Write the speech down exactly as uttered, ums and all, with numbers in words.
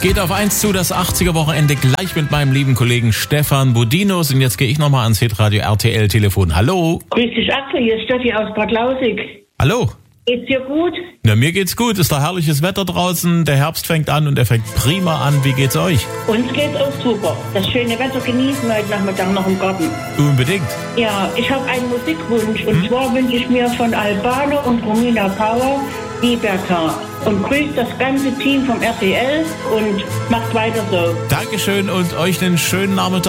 Geht auf eins zu, das achtziger-Wochenende gleich mit meinem lieben Kollegen Stefan Budinos. Und jetzt gehe ich nochmal ans Hitradio R T L-Telefon. Hallo. Grüß dich, Axel, hier ist Steffi aus Bad Lausig. Hallo. Geht's dir gut? Na, mir geht's gut. Ist da herrliches Wetter draußen. Der Herbst fängt an und er fängt prima an. Wie geht's euch? Uns geht's auch super. Das schöne Wetter genießen wir heute Nachmittag noch im Garten. Unbedingt. Ja, ich habe einen Musikwunsch. Und Hm? zwar wünsche ich mir von Albano und Romina Power Liberta. Und grüßt das ganze Team vom R T L und macht weiter so. Dankeschön und euch einen schönen Nachmittag.